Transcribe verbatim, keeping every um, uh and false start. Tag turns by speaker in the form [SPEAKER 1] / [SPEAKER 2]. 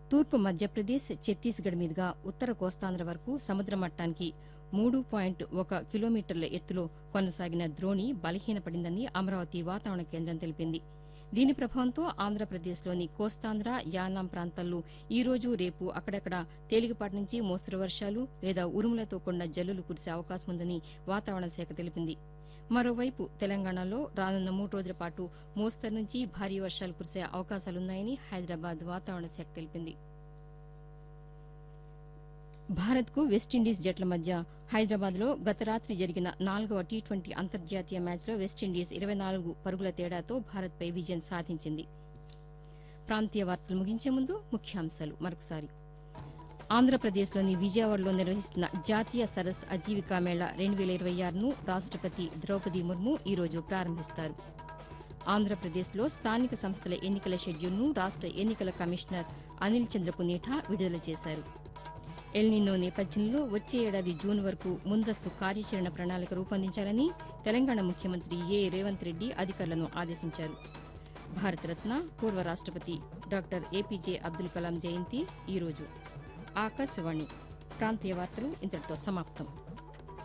[SPEAKER 1] తూర్పు మధ్యప్రదేశ్ ఛత్తీస్గఢ్ మీదుగా ఉత్తర కోస్తాంధ్ర వరకు సముద్ర మట్టానికి మూడు పాయింట్ ఒక కిలోమీటర్ల ఎత్తులో కొనసాగిన ద్రోణి బలహీనపడిందని అమరావతి వాతావరణ కేంద్రం తెలిపింది. దీని ప్రభావంతో ఆంధ్రప్రదేశ్లోని కోస్తాంధ్ర యానాం ప్రాంతాల్లో ఈ రోజు రేపు అక్కడక్కడ తేలికపాటి నుంచి మోస్తరు వర్షాలు లేదా ఉరుములతో కూడిన జల్లులు కురిసే అవకాశం ఉందని వాతావరణ శాఖ తెలిపింది. మరోవైపు తెలంగాణలో రానున్న మూడు రోజుల పాటు మోస్తరు నుంచి భారీ వర్షాలు కురిసే అవకాశాలున్నాయని హైదరాబాద్ వాతావరణ శాఖ తెలిపింది. భారత్కు వెస్టిండీస్ జట్ల మధ్య హైదరాబాద్లో గత రాత్రి జరిగిన నాలుగవ టీ ట్వంటీ అంతర్జాతీయ మ్యాచ్లో వెస్టిండీస్ ఇరవై నాలుగు పరుగుల తేడాతో భారత్పై విజయం సాధించింది. ప్రాంతీయ వార్తలు ముగించే ముందు ముఖ్యాంశాలు మరొకసారి. ఆంధ్రప్రదేశ్లోని విజయవాడలో నిర్వహిస్తున్న జాతీయ సరస్ అజీవికా మేళా రెండు వేల ఇరవై ఆరును రాష్టపతి ద్రౌపది ముర్ము ఈరోజు ప్రారంభిస్తారు. ఆంధ్రప్రదేశ్లో స్థానిక సంస్థల ఎన్నికల షెడ్యూల్ను రాష్ట ఎన్నికల కమిషనర్ అనిల్ చంద్ర పునేఠా విడుదల చేశారు. ఎల్నినో నేపథ్యంలో వచ్చే ఏడాది జూన్ వరకు ముందస్తు కార్యాచరణ ప్రణాళిక రూపొందించాలని తెలంగాణ ముఖ్యమంత్రి ఏ రేవంత్ రెడ్డి అధికారులను ఆదేశించారు. భారతరత్న పూర్వ రాష్టపతి డాక్టర్ ఏపీజే అబ్దుల్ కలాం జయంతి ఈరోజు. ఆకాశవాణి ప్రాంతీయ వార్తలు ఇంతటితో సమాప్తం.